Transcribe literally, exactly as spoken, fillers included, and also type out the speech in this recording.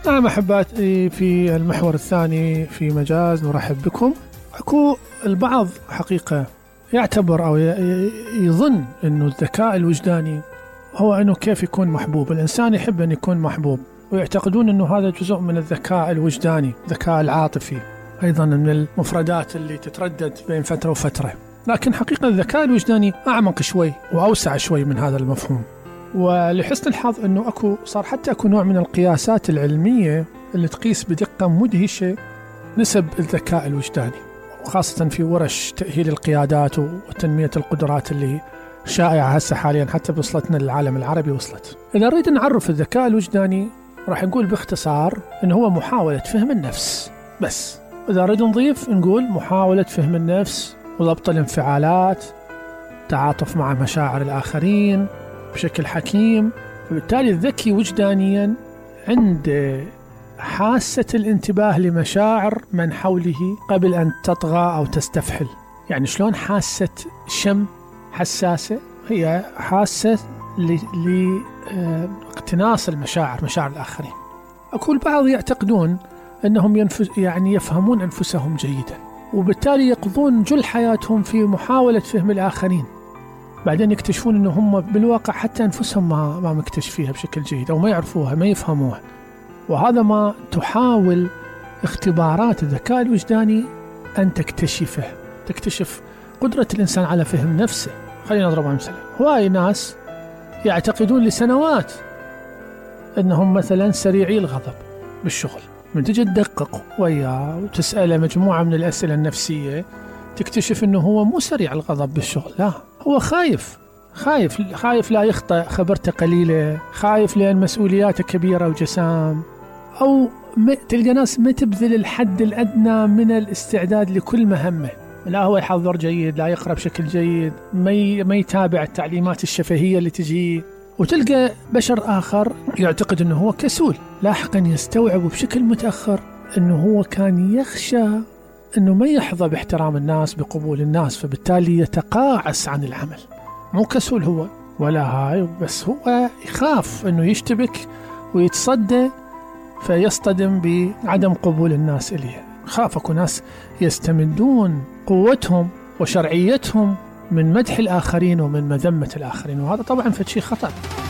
نعم أحبائي، في المحور الثاني في مجاز نرحب بكم. أكو البعض حقيقة يعتبر أو يظن أنه الذكاء الوجداني هو أنه كيف يكون محبوب. الإنسان يحب أن يكون محبوب، ويعتقدون أنه هذا جزء من الذكاء الوجداني، الذكاء العاطفي أيضا من المفردات اللي تتردد بين فترة وفترة. لكن حقيقة الذكاء الوجداني أعمق شوي وأوسع شوي من هذا المفهوم. ولحسن الحظ أنه أكو صار حتى أكو نوع من القياسات العلمية اللي تقيس بدقة مدهشة نسب الذكاء الوجداني، وخاصة في ورش تأهيل القيادات وتنمية القدرات اللي شائعة هسه حاليا حتى وصلتنا للعالم العربي وصلت. إذا نريد نعرف الذكاء الوجداني راح نقول باختصار إنه هو محاولة فهم النفس بس. إذا نريد نضيف نقول محاولة فهم النفس وضبط الانفعالات، تعاطف مع مشاعر الآخرين بشكل حكيم. فبالتالي الذكي وجدانيا عنده حاسة الانتباه لمشاعر من حوله قبل أن تطغى أو تستفحل. يعني شلون حاسة شم حساسة؟ هي حاسة لاقتناص المشاعر، مشاعر الآخرين. أكو البعض يعتقدون أنهم ينفس يعني يفهمون أنفسهم جيدا، وبالتالي يقضون جل حياتهم في محاولة فهم الآخرين، بعدين يكتشفون أنه هم بالواقع حتى أنفسهم ما, ما مكتشفيها بشكل جيد أو ما يعرفوها ما يفهموها. وهذا ما تحاول اختبارات الذكاء الوجداني أن تكتشفه، تكتشف قدرة الإنسان على فهم نفسه. خلينا نضرب أمثلة. هواي ناس يعتقدون لسنوات أنهم مثلا سريعي الغضب بالشغل، من تجي تدقق وياه وتسأله مجموعة من الأسئلة النفسية تكتشف أنه هو مو سريع الغضب بالشغل، لا، هو خايف خايف خايف لا يخطئ، خبرته قليلة، خايف لأن مسؤولياته كبيرة وجسام، أو تلقى ناس ما تبذل الحد الأدنى من الاستعداد لكل مهمة. لا هو يحضر جيد، لا يقرأ بشكل جيد، ما ما يتابع التعليمات الشفهية اللي تجي. وتلقى بشر آخر يعتقد أنه هو كسول، لاحقا يستوعب بشكل متأخر أنه هو كان يخشى أنه ما يحظى باحترام الناس، بقبول الناس، فبالتالي يتقاعس عن العمل. مو كسول هو ولا هاي، بس هو يخاف أنه يشتبك ويتصدى فيصطدم بعدم قبول الناس إليه. خاف. أكو ناس يستمدون قوتهم وشرعيتهم من مدح الآخرين ومن مذمة الآخرين، وهذا طبعا فشي خطأ.